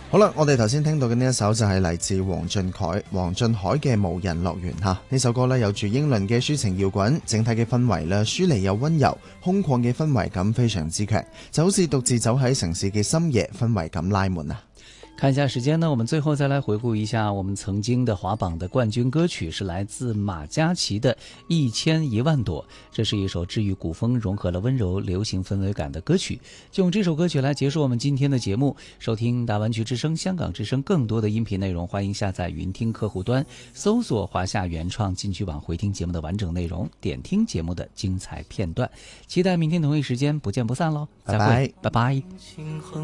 好啦，我哋頭先聽到嘅呢一首就係嚟自黃俊凱嘅無人樂園吓。呢首歌呢，有住英倫嘅抒情搖滾，整體嘅氛圍呢，疏離又溫柔，空曠嘅氛圍感非常之強，就好似獨自走喺城市嘅深夜，氛圍感拉滿啊。 看一下時間呢，我們最後再來回顧一下我們曾經的華榜的冠軍歌曲，是來自馬嘉祺的《1001萬朵》。這是一首治癒古風，融合了溫柔流行氛圍感的歌曲。就用這首歌曲來結束我們今天的節目。收聽大灣區之聲、香港之聲更多的音頻內容，歡迎下載雲聽客戶端，搜索華夏原創金曲網，回聽節目的完整內容，點聽節目的精彩片段。期待明天同一時間不見不散嘍！再會，拜拜。